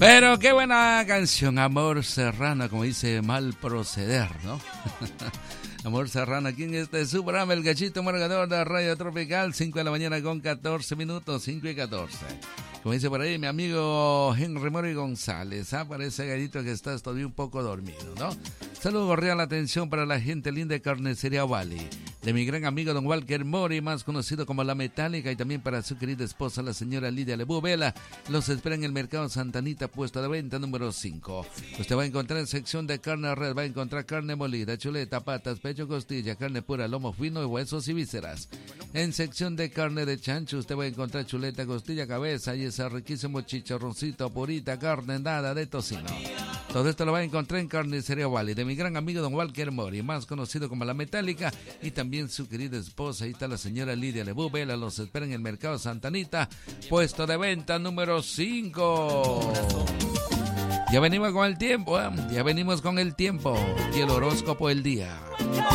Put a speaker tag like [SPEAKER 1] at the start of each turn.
[SPEAKER 1] Pero qué buena canción, Amor Serrano, como dice Mal Proceder, ¿no? Amor Serrano, aquí en este su programa, El Gallito Margador de Radio Tropical, 5 de la mañana con 14 minutos, 5 y 14. Como dice por ahí mi amigo Henry Mori González, parece gallito que estás todavía un poco dormido, ¿no? Saludo cordial, atención para la gente linda de Carnicería Wally, de mi gran amigo don Walker Mori, más conocido como La Metálica, y también para su querida esposa, la señora Lidia Lebú Vela. Los espera en el Mercado Santa Anita, puesto de venta número 5. Usted va a encontrar en sección de carne red, va a encontrar carne molida, chuleta, patas, pecho, costilla, carne pura, lomo fino, y huesos y vísceras. En sección de carne de chancho, usted va a encontrar chuleta, costilla, cabeza y ese riquísimo chicharroncito, purita, carne nada de tocino. Todo esto lo va a encontrar en Carnicería Wally, de mi gran amigo don Walker Mori, más conocido como La Metálica, y también su querida esposa. Ahí está la señora Lidia Lebú Vela. Los espera en el Mercado Santa Anita, puesto de venta número 5. Ya venimos con el tiempo, Ya venimos con el tiempo y el horóscopo del día.